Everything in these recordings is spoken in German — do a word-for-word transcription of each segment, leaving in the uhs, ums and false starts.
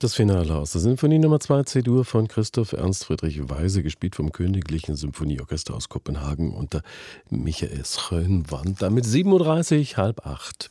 Das Finale aus der Sinfonie Nummer zwei C-Dur von Christoph Ernst Friedrich Weise, gespielt vom Königlichen Symphonieorchester aus Kopenhagen unter Michael Schönwandt. Damit sieben Uhr dreißig, halb acht.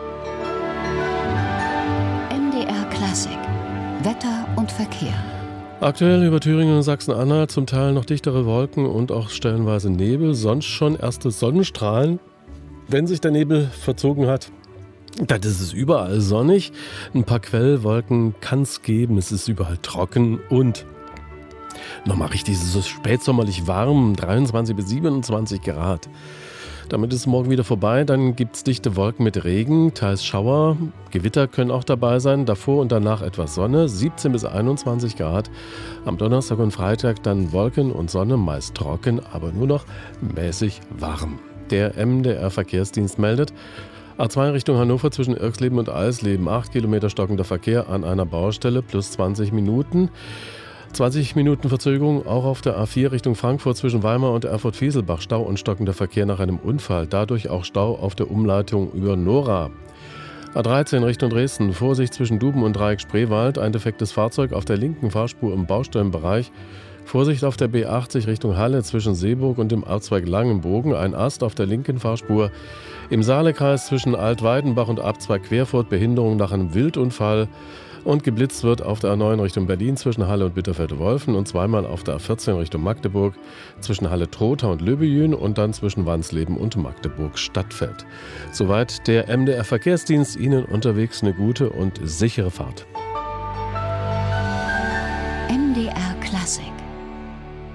M D R Klassik. Wetter und Verkehr. Aktuell über Thüringen und Sachsen-Anhalt zum Teil noch dichtere Wolken und auch stellenweise Nebel, sonst schon erste Sonnenstrahlen. Wenn sich der Nebel verzogen hat, dann ist es überall sonnig. Ein paar Quellwolken kann es geben. Es ist überall trocken und nochmal richtig, es ist spätsommerlich warm, dreiundzwanzig bis siebenundzwanzig Grad. Damit ist es morgen wieder vorbei. Dann gibt es dichte Wolken mit Regen, teils Schauer. Gewitter können auch dabei sein. Davor und danach etwas Sonne, siebzehn bis einundzwanzig Grad. Am Donnerstag und Freitag dann Wolken und Sonne, meist trocken, aber nur noch mäßig warm. Der M D R-Verkehrsdienst meldet: A zwei Richtung Hannover zwischen Irxleben und Eisleben, acht Kilometer stockender Verkehr an einer Baustelle, plus zwanzig Minuten. zwanzig Minuten Verzögerung auch auf der A vier Richtung Frankfurt zwischen Weimar und Erfurt-Fieselbach, Stau und stockender Verkehr nach einem Unfall, dadurch auch Stau auf der Umleitung über Nora. A dreizehn Richtung Dresden, Vorsicht zwischen Duben und Dreieck Spreewald, ein defektes Fahrzeug auf der linken Fahrspur im Baustellenbereich. Vorsicht auf der B achtzig Richtung Halle zwischen Seeburg und dem Ortszweig Langenbogen, ein Ast auf der linken Fahrspur. Im Saalekreis zwischen Altweidenbach und Abzweig Querfurt, Behinderung nach einem Wildunfall. Und geblitzt wird auf der A neun Richtung Berlin zwischen Halle und Bitterfeld-Wolfen und zweimal auf der A vierzehn Richtung Magdeburg zwischen Halle-Trotha und Löbejün und dann zwischen Wansleben und Magdeburg-Stadtfeld. Soweit der M D R-Verkehrsdienst. Ihnen unterwegs eine gute und sichere Fahrt.